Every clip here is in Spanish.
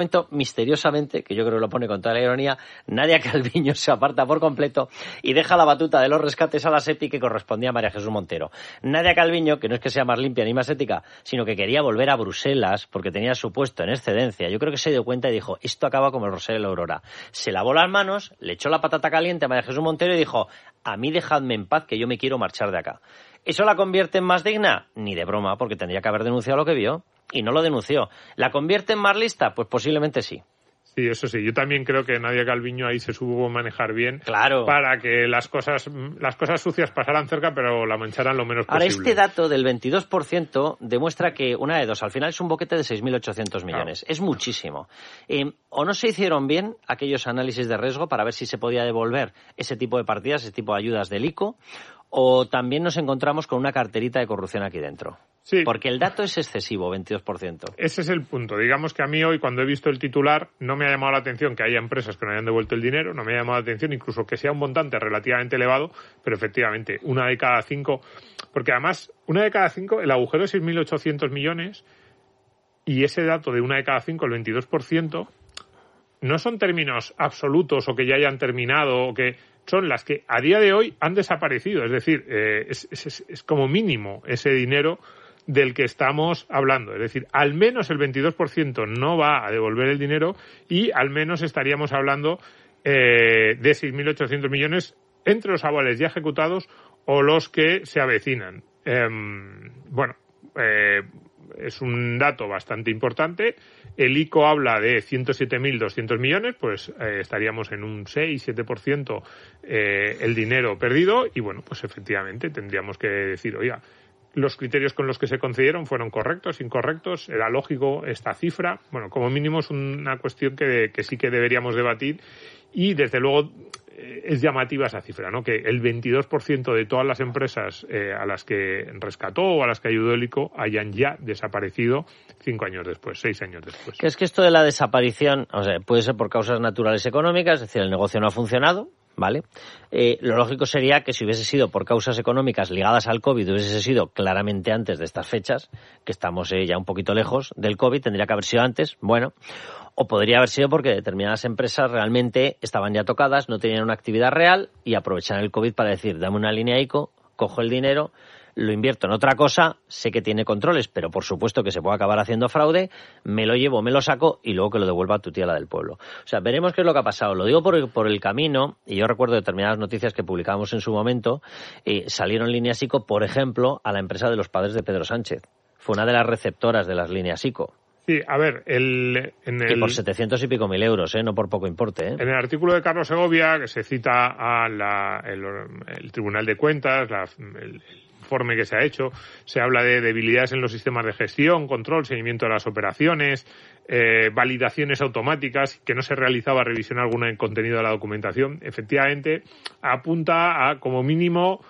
momento, misteriosamente, que yo creo que lo pone con toda la ironía, Nadia Calviño se aparta por completo y deja la batuta de los rescates a la SEPI que correspondía a María Jesús Montero. Nadia Calviño, que no es que sea más limpia ni más ética, sino que quería volver a Bruselas porque tenía su puesto en excedencia. Yo creo que se dio cuenta y dijo, esto acaba como el Rosario de la Aurora. Se lavó las manos, le echó la patata caliente a María Jesús Montero y dijo, a mí dejadme en paz que yo me quiero marchar de acá. ¿Eso la convierte en más digna? Ni de broma, porque tendría que haber denunciado lo que vio. Y no lo denunció. ¿La convierte en más lista? Pues posiblemente sí. Sí, eso sí. Yo también creo que Nadia Calviño ahí se supo manejar bien. Claro. Para que las cosas sucias pasaran cerca, pero la mancharan lo menos Ahora, posible. este dato del 22% demuestra que, una de dos, al final es un boquete de 6.800 millones. Claro. Es muchísimo. O no se hicieron bien aquellos análisis de riesgo para ver si se podía devolver ese tipo de partidas, ese tipo de ayudas del ICO, o también nos encontramos con una carterita de corrupción aquí dentro. Sí. Porque el dato es excesivo, 22%. Ese es el punto. Digamos que a mí hoy, cuando he visto el titular, no me ha llamado la atención que haya empresas que no hayan devuelto el dinero, no me ha llamado la atención incluso que sea un montante relativamente elevado, pero efectivamente, 1 de cada 5, porque además, 1 de cada 5, el agujero es 6.800 millones, y ese dato de 1 de cada 5, el 22%, no son términos absolutos o que ya hayan terminado o que son las que a día de hoy han desaparecido. Es decir, es como mínimo ese dinero del que estamos hablando. Es decir, al menos el 22% no va a devolver el dinero y al menos estaríamos hablando de 6.800 millones entre los avales ya ejecutados o los que se avecinan. Es un dato bastante importante. El ICO habla de 107.200 millones, pues estaríamos en un 6-7% el dinero perdido y bueno, pues efectivamente tendríamos que decir, oiga, los criterios con los que se concedieron fueron correctos, incorrectos, era lógico esta cifra. Bueno, como mínimo es una cuestión que sí que deberíamos debatir y desde luego es llamativa esa cifra, ¿no? Que el 22% de todas las empresas a las que rescató o a las que ayudó el ICO hayan ya desaparecido 5 años después, 6 años después. Que es que esto de la desaparición, o sea, puede ser por causas naturales económicas, es decir, el negocio no ha funcionado, ¿vale? Lo lógico sería que si hubiese sido por causas económicas ligadas al COVID, hubiese sido claramente antes de estas fechas, que estamos ya un poquito lejos del COVID, tendría que haber sido antes, bueno, o podría haber sido porque determinadas empresas realmente estaban ya tocadas, no tenían una actividad real y aprovechan el COVID para decir, dame una línea ICO, cojo el dinero, lo invierto en otra cosa, sé que tiene controles, pero por supuesto que se puede acabar haciendo fraude, me lo llevo, me lo saco y luego que lo devuelva a tu tía, la del pueblo. O sea, veremos qué es lo que ha pasado. Lo digo por el camino, y yo recuerdo determinadas noticias que publicamos en su momento, salieron líneas ICO, por ejemplo, a la empresa de los padres de Pedro Sánchez. Fue una de las receptoras de las líneas ICO. Sí, a ver, que por 700 y pico mil euros, no por poco importe. En el artículo de Carlos Segovia, que se cita a el Tribunal de Cuentas, el informe que se ha hecho, se habla de debilidades en los sistemas de gestión, control, seguimiento de las operaciones, validaciones automáticas, que no se realizaba revisión alguna en contenido de la documentación. Efectivamente, apunta a, como mínimo,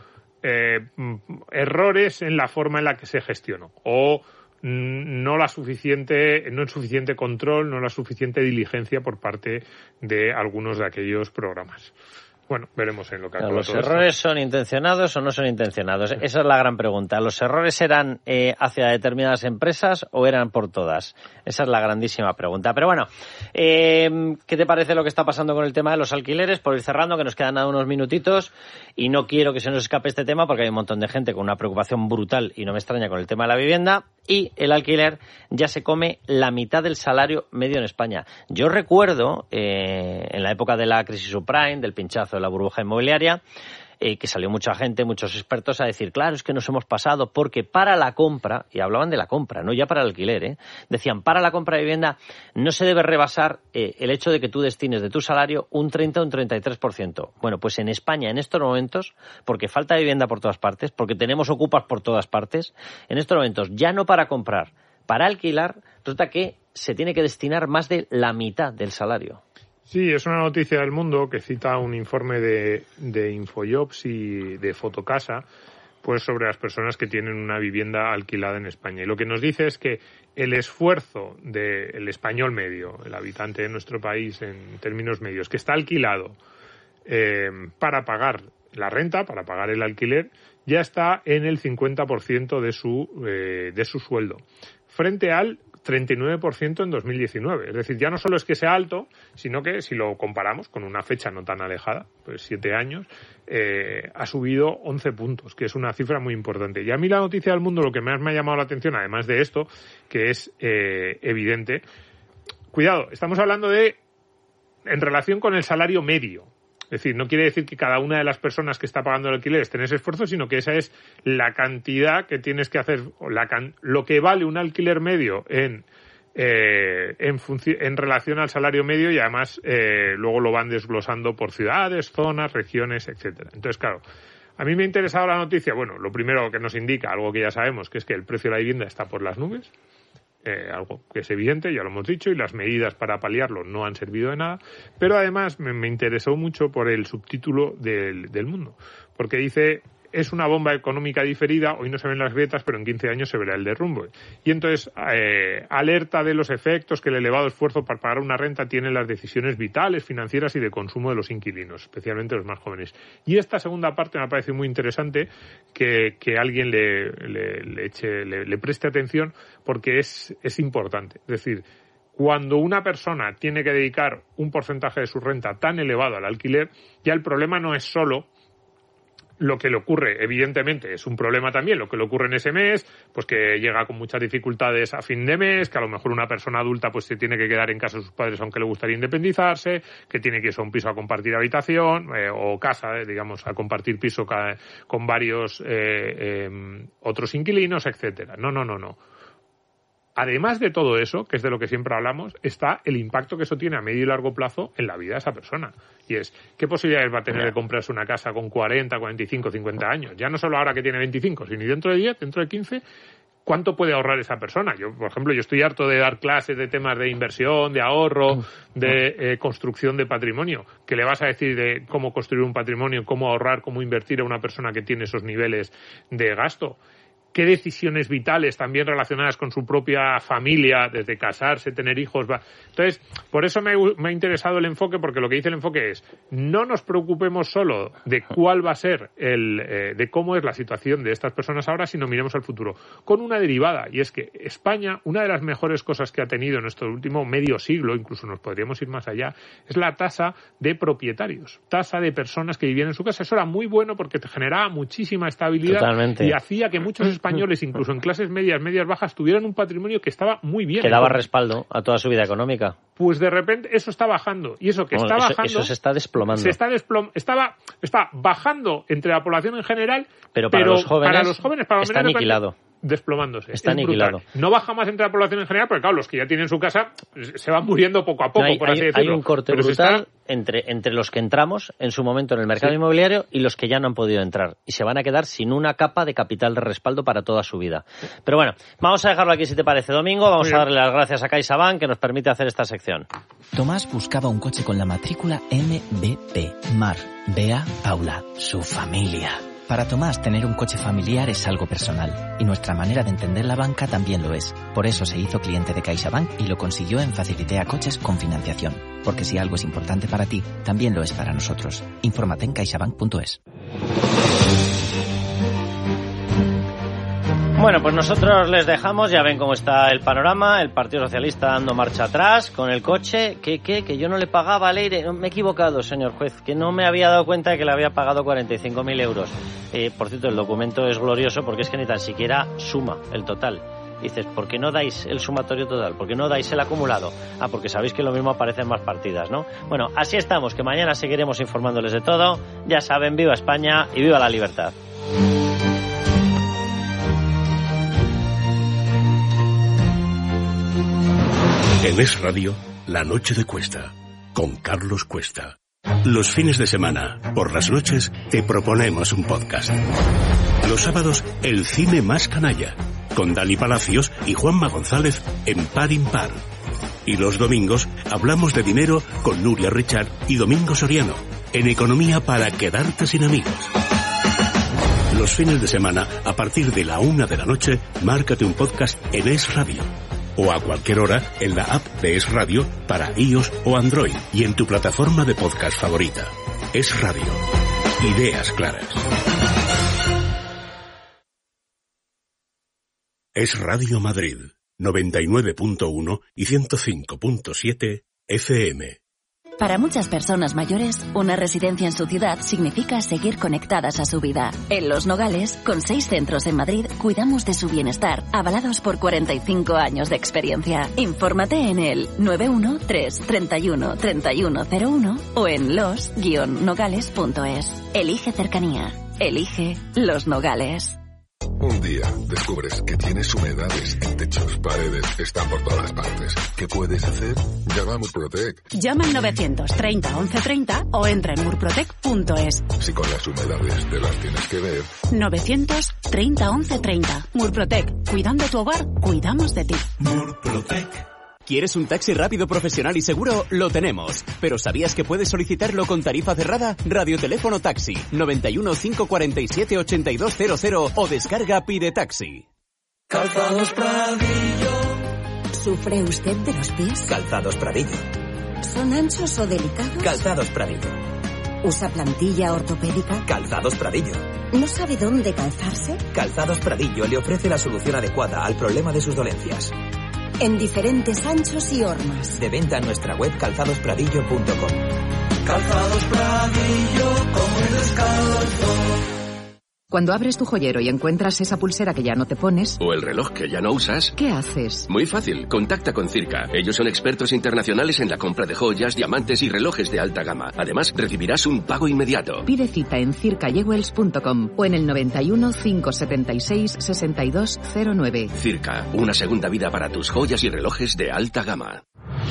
errores en la forma en la que se gestionó o no es suficiente control, no la suficiente diligencia por parte de algunos de aquellos programas. Bueno, veremos en lo que acaba. ¿Los errores son intencionados o no son intencionados? Esa es la gran pregunta. ¿Los errores eran hacia determinadas empresas o eran por todas? Esa es la grandísima pregunta. Pero bueno, ¿qué te parece lo que está pasando con el tema de los alquileres? Por ir cerrando, que nos quedan nada unos minutitos y no quiero que se nos escape este tema porque hay un montón de gente con una preocupación brutal y no me extraña con el tema de la vivienda. Y el alquiler ya se come la mitad del salario medio en España. Yo recuerdo, en la época de la crisis subprime, del pinchazo de la burbuja inmobiliaria, que salió mucha gente, muchos expertos a decir, claro, es que nos hemos pasado porque para la compra, y hablaban de la compra, no ya para el alquiler, decían, para la compra de vivienda no se debe rebasar el hecho de que tú destines de tu salario un 30 o un 33%. Bueno, pues en España en estos momentos, porque falta vivienda por todas partes, porque tenemos ocupas por todas partes, en estos momentos ya no para comprar, para alquilar, resulta que se tiene que destinar más de la mitad del salario. Sí, es una noticia del Mundo que cita un informe de Infojobs y de Fotocasa, pues sobre las personas que tienen una vivienda alquilada en España. Y lo que nos dice es que el esfuerzo del español medio, el habitante de nuestro país en términos medios, que está alquilado para pagar la renta, para pagar el alquiler, ya está en el 50% de su sueldo, frente al 39% en 2019. Es decir, ya no solo es que sea alto, sino que si lo comparamos con una fecha no tan alejada, pues 7 años, ha subido 11 puntos, que es una cifra muy importante. Y a mí la noticia del mundo, lo que más me ha llamado la atención, además de esto, que es evidente, cuidado, estamos hablando de en relación con el salario medio. Es decir, no quiere decir que cada una de las personas que está pagando el alquiler esté en ese esfuerzo, sino que esa es la cantidad que tienes que hacer, lo que vale un alquiler medio en relación al salario medio, y además luego lo van desglosando por ciudades, zonas, regiones, etcétera. Entonces, claro, a mí me ha interesado la noticia. Bueno, lo primero que nos indica, algo que ya sabemos, que es que el precio de la vivienda está por las nubes. Algo que es evidente, ya lo hemos dicho, y las medidas para paliarlo no han servido de nada, pero además me interesó mucho por el subtítulo del Mundo, porque dice: es una bomba económica diferida, hoy no se ven las grietas, pero en 15 años se verá el derrumbe. Y entonces alerta de los efectos que el elevado esfuerzo para pagar una renta tiene en las decisiones vitales, financieras y de consumo de los inquilinos, especialmente los más jóvenes. Y esta segunda parte me parece muy interesante que alguien le preste atención, porque es importante. Es decir, cuando una persona tiene que dedicar un porcentaje de su renta tan elevado al alquiler, ya el problema no es solo lo que le ocurre, evidentemente, es un problema también lo que le ocurre en ese mes, pues que llega con muchas dificultades a fin de mes, que a lo mejor una persona adulta pues se tiene que quedar en casa de sus padres aunque le gustaría independizarse, que tiene que irse a un piso a compartir habitación, o casa, digamos, a compartir piso con varios otros inquilinos, etcétera. No. Además de todo eso, que es de lo que siempre hablamos, está el impacto que eso tiene a medio y largo plazo en la vida de esa persona. Y es, ¿qué posibilidades va a tener de comprarse una casa con 40, 45, 50 años? Ya no solo ahora que tiene 25, sino dentro de 10, dentro de 15, ¿cuánto puede ahorrar esa persona? Yo, por ejemplo, estoy harto de dar clases de temas de inversión, de ahorro, de construcción de patrimonio. ¿Qué le vas a decir de cómo construir un patrimonio, cómo ahorrar, cómo invertir a una persona que tiene esos niveles de gasto? ¿Qué decisiones vitales también relacionadas con su propia familia, desde casarse, tener hijos? Entonces, por eso me ha interesado el enfoque, porque lo que dice el enfoque es: no nos preocupemos solo de cuál va a ser de cómo es la situación de estas personas ahora, sino miremos al futuro. Con una derivada, y es que España, una de las mejores cosas que ha tenido en nuestro último medio siglo, incluso nos podríamos ir más allá, es la tasa de propietarios, tasa de personas que vivían en su casa. Eso era muy bueno porque te generaba muchísima estabilidad. Totalmente. Y hacía que muchos españoles, incluso en clases medias bajas, tuvieran un patrimonio que estaba muy bien. Que daba respaldo a toda su vida económica. Pues de repente eso está bajando. Y eso que está bajando... Eso se está desplomando. Está bajando entre la población en general, pero para los jóvenes está aniquilado. Desplomándose. Está aniquilado. No baja más entre la población en general, porque claro, los que ya tienen su casa se van muriendo poco a poco, por así decirlo. Hay un corte brutal entre los que entramos en su momento en el mercado inmobiliario y los que ya no han podido entrar. Y se van a quedar sin una capa de capital de respaldo para toda su vida. Pero bueno, vamos a dejarlo aquí si te parece, Domingo. Vamos a darle las gracias a CaixaBank, que nos permite hacer esta sección. Tomás buscaba un coche con la matrícula MBP. Mar, Bea, Paula, su familia. Para Tomás, tener un coche familiar es algo personal, y nuestra manera de entender la banca también lo es. Por eso se hizo cliente de CaixaBank y lo consiguió en Facilitea Coches con financiación. Porque si algo es importante para ti, también lo es para nosotros. Infórmate en caixabank.es. Bueno, pues nosotros les dejamos, ya ven cómo está el panorama, el Partido Socialista dando marcha atrás con el coche, que yo no le pagaba a Leire, me he equivocado, señor juez, que no me había dado cuenta de que le había pagado 45.000 euros. Por cierto, el documento es glorioso porque es que ni tan siquiera suma el total. Dices, ¿por qué no dais el sumatorio total? ¿Por qué no dais el acumulado? Porque sabéis que lo mismo aparecen más partidas, ¿no? Bueno, así estamos, que mañana seguiremos informándoles de todo. Ya saben, viva España y viva la libertad. En Es Radio, La Noche de Cuesta, con Carlos Cuesta. Los fines de semana, por las noches, te proponemos un podcast. Los sábados, el cine más canalla, con Dani Palacios y Juanma González en Par Impar. Y los domingos, hablamos de dinero con Nuria Richard y Domingo Soriano, en Economía para quedarte sin amigos. Los fines de semana, a partir de la 1 de la noche, márcate un podcast en Es Radio. O a cualquier hora en la app de Es Radio para iOS o Android y en tu plataforma de podcast favorita. Es Radio. Ideas claras. Es Radio Madrid, 99.1 y 105.7 FM. Para muchas personas mayores, una residencia en su ciudad significa seguir conectadas a su vida. En Los Nogales, con 6 centros en Madrid, cuidamos de su bienestar, avalados por 45 años de experiencia. Infórmate en el 913-31-3101 o en los-nogales.es. Elige cercanía. Elige Los Nogales. Un día descubres que tienes humedades en techos, paredes, están por todas partes. ¿Qué puedes hacer? Llama a Murprotec. Llama al 930 1130 o entra en murprotec.es. Si con las humedades te las tienes que ver. 930 1130. Murprotec. Cuidando tu hogar, cuidamos de ti. Murprotec. ¿Quieres un taxi rápido, profesional y seguro? Lo tenemos. ¿Pero sabías que puedes solicitarlo con tarifa cerrada? Radioteléfono Taxi 91 547 8200 o descarga Pide Taxi. Calzados Pradillo. ¿Sufre usted de los pies? Calzados Pradillo. ¿Son anchos o delicados? Calzados Pradillo. ¿Usa plantilla ortopédica? Calzados Pradillo. ¿No sabe dónde calzarse? Calzados Pradillo le ofrece la solución adecuada al problema de sus dolencias. En diferentes anchos y hormas. De venta en nuestra web calzadospradillo.com. Calzados Pradillo, como el descalzo. Cuando abres tu joyero y encuentras esa pulsera que ya no te pones... o el reloj que ya no usas... ¿qué haces? Muy fácil, contacta con Circa. Ellos son expertos internacionales en la compra de joyas, diamantes y relojes de alta gama. Además, recibirás un pago inmediato. Pide cita en circayewells.com o en el 91 576 6209. Circa, una segunda vida para tus joyas y relojes de alta gama.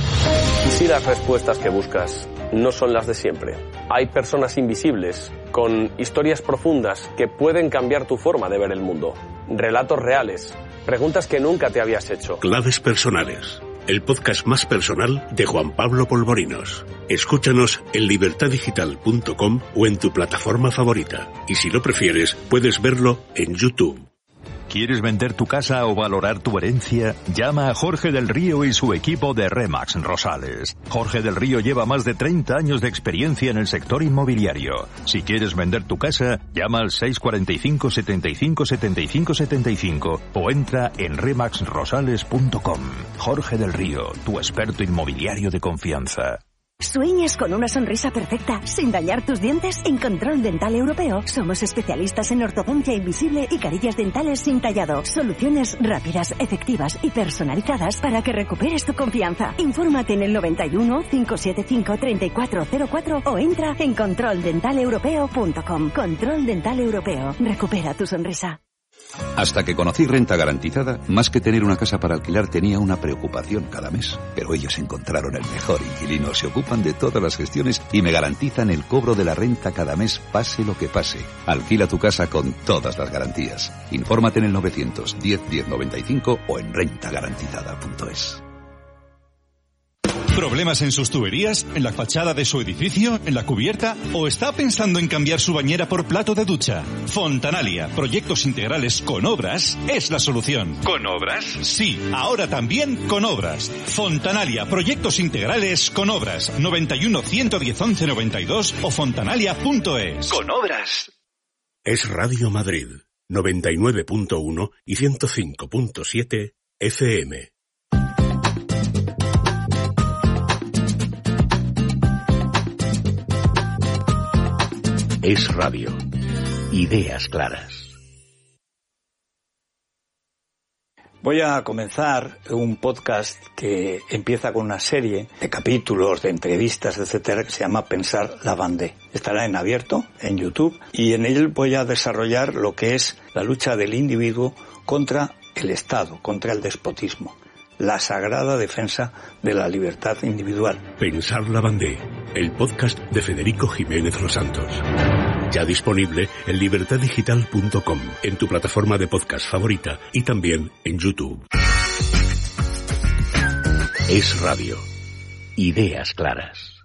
¿Y si las respuestas que buscas no son las de siempre? Hay personas invisibles, con historias profundas que pueden cambiar tu forma de ver el mundo. Relatos reales, preguntas que nunca te habías hecho. Claves personales, el podcast más personal de Juan Pablo Polvorinos. Escúchanos en libertaddigital.com o en tu plataforma favorita. Y si lo prefieres, puedes verlo en YouTube. ¿Quieres vender tu casa o valorar tu herencia? Llama a Jorge del Río y su equipo de Remax Rosales. Jorge del Río lleva más de 30 años de experiencia en el sector inmobiliario. Si quieres vender tu casa, llama al 645 75 75 75 o entra en remaxrosales.com. Jorge del Río, tu experto inmobiliario de confianza. ¿Sueñas con una sonrisa perfecta sin dañar tus dientes? En Control Dental Europeo somos especialistas en ortodoncia invisible y carillas dentales sin tallado. Soluciones rápidas, efectivas y personalizadas para que recuperes tu confianza. Infórmate en el 91 575 3404 o entra en controldentalepropeo.com. Control Dental Europeo. Recupera tu sonrisa. Hasta que conocí Renta Garantizada, más que tener una casa para alquilar tenía una preocupación cada mes. Pero ellos encontraron el mejor inquilino, se ocupan de todas las gestiones y me garantizan el cobro de la renta cada mes, pase lo que pase. Alquila tu casa con todas las garantías. Infórmate en el 910 1095 o en rentagarantizada.es. ¿Problemas en sus tuberías? ¿En la fachada de su edificio? ¿En la cubierta? ¿O está pensando en cambiar su bañera por plato de ducha? Fontanalia, proyectos integrales con obras, es la solución. ¿Con obras? Sí, ahora también con obras. Fontanalia, proyectos integrales con obras. 91 110 11 92 o fontanalia.es. Con obras. Es Radio Madrid, 99.1 y 105.7 FM. Es radio. Ideas claras. Voy a comenzar un podcast que empieza con una serie de capítulos, de entrevistas, etcétera, que se llama Pensar la Vendée. Estará en abierto, en YouTube, y en él voy a desarrollar lo que es la lucha del individuo contra el Estado, contra el despotismo. La sagrada defensa de la libertad individual. Pensar la Vendée, el podcast de Federico Jiménez Los Santos. Ya disponible en libertaddigital.com, en tu plataforma de podcast favorita y también en YouTube. Es radio. Ideas claras.